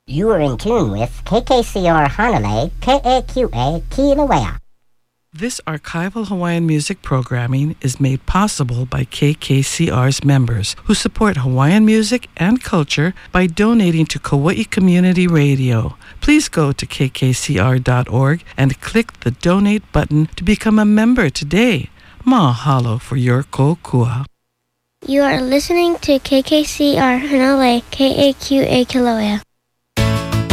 You are in tune with KKCR Hanalei, KAQA Kilauea. This archival Hawaiian music programming is made possible by KKCR's members who support Hawaiian music and culture by donating to Kauai Community Radio. Please go to kkcr.org and click the donate button to become a member today. Mahalo for your kokua. You are listening to KKCR Hanalei, KAQA Kilauea.